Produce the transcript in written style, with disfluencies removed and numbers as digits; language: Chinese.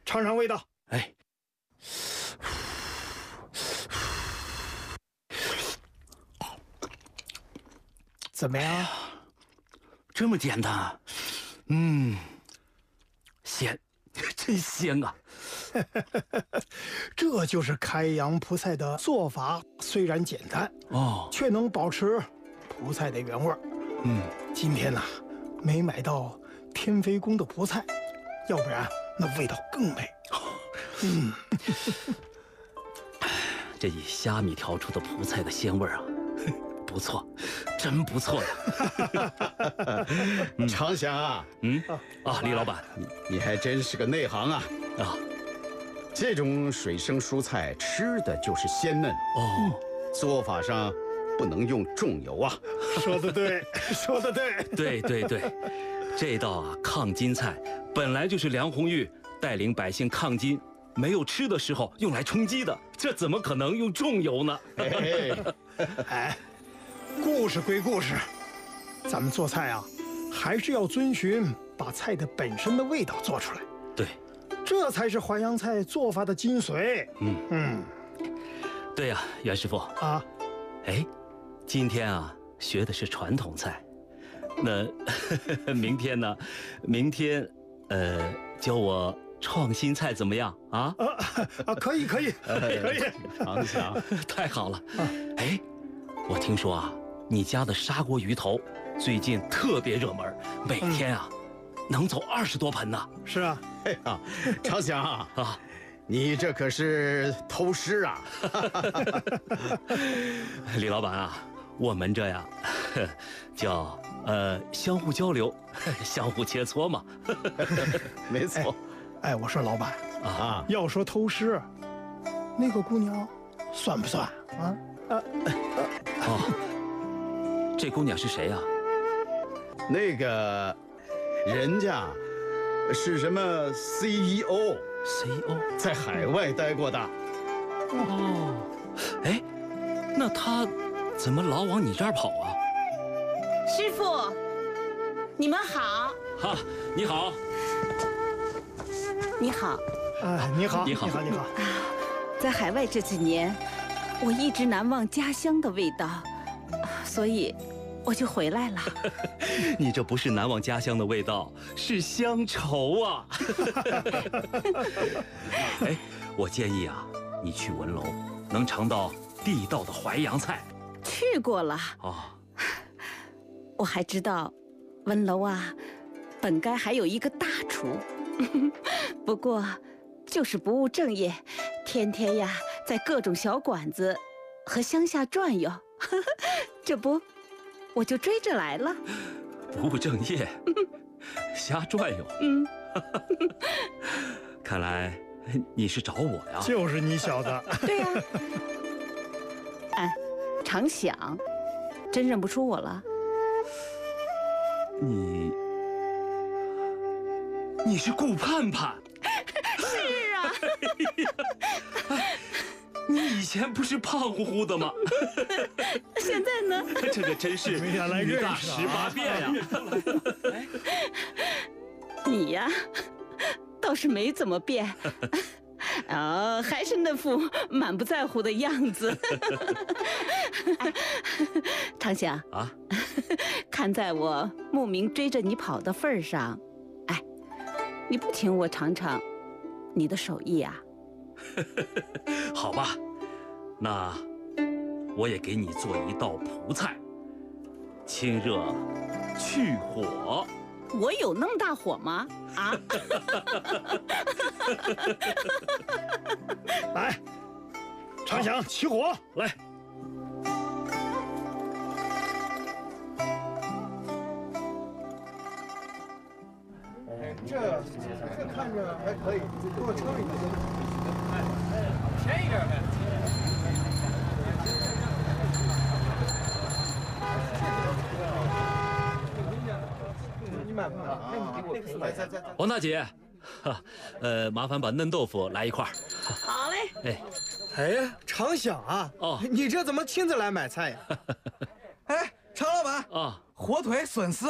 尝尝味道。 哎， 怎么样？ 这么简单？鲜，真鲜啊！ 这就是开阳蒲菜的做法，虽然简单却能保持蒲菜的原味儿。今天呐，没买到天妃宫的蒲菜，要不然那味道更美。 这以虾米调出的蒲菜的鲜味啊，不错，真不错呀！ 常想啊， 李老板， 你还真是个内行啊！这种水生蔬菜吃的就是鲜嫩做法上不能用重油啊。 说得对，说得对。 对，这道抗金菜本来就是梁红玉带领百姓抗金没有吃的时候用来充饥的，这怎么可能用重油呢？ 哎，故事归故事，咱们做菜啊，还是要遵循把菜的本身的味道做出来。 对， 这才是淮扬菜做法的精髓。 对呀，袁师傅啊， 今天啊学的是传统菜，那明天呢？明天教我创新菜怎么样啊？ 可以。 常想， 太好了。我听说啊，你家的砂锅鱼头最近特别热门，每天啊能走20多盆呢。 是啊， 常想啊，你这可是偷师啊！ 李老板啊，我们这呀叫相互交流，相互切磋嘛。 没错。 我说老板要说偷师，那个姑娘算不算啊？ 这姑娘是谁呀？ 那个人家是什么 CEO， 在海外待过的。 那他怎么老往你这儿跑啊？ 师傅，你们好。 你好。 你好。 你好。 在海外这几年，我一直难忘家乡的味道，所以我就回来了。 你这不是难忘家乡的味道，是乡愁啊！我建议啊，你去文楼能尝到地道的淮扬菜。 去过了。我还知道，文楼啊，本该还有一个大厨，不过就是不务正业，天天呀在各种小馆子和乡下转悠。这不，我就追着来了。 不务正业，瞎转悠。看来你是找我呀？ 就是你小子。 对呀。常想，真认不出我了？ 你是顾盼盼。 是啊。 你以前不是胖乎乎的吗？ 现在呢？ 这个真是女大18变呀！ 你呀，倒是没怎么变。还是那副满不在乎的样子。常想啊， 看在我慕名追着你跑的份上，你不请我尝尝你的手艺啊？ 好吧，那我也给你做一道蒲菜，清热去火。 我有那么大火吗？ 来，常想起火来。这看着还可以，给我称一下。 便宜点呗。 你买不买？ 王大姐，麻烦把嫩豆腐来一块。 好嘞。 常想啊，你这怎么亲自来买菜呀？ 常老板啊， 火腿、笋丝。